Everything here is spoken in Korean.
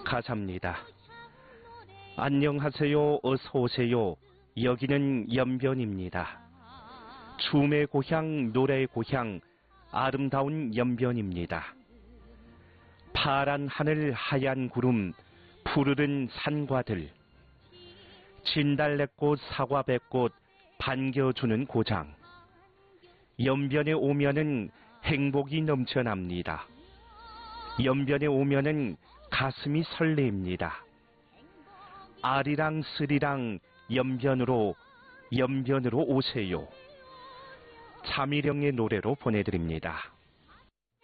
가사입니다. 안녕하세요, 어서오세요. 여기는 연변입니다. 춤의 고향, 노래의 고향, 아름다운 연변입니다. 파란 하늘, 하얀 구름, 푸르른 산과들, 진달래꽃, 사과배꽃, 반겨주는 고장. 연변에 오면은 행복이 넘쳐납니다. 연변에 오면은 가슴이 설레입니다. 아리랑 스리랑 연변으로 오세요. 차미령의 노래로 보내드립니다.